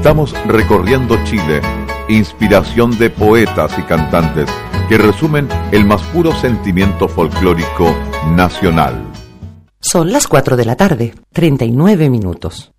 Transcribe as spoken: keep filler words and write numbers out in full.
Estamos recorriendo Chile, inspiración de poetas y cantantes que resumen el más puro sentimiento folclórico nacional. Son las cuatro de la tarde, treinta y nueve minutos.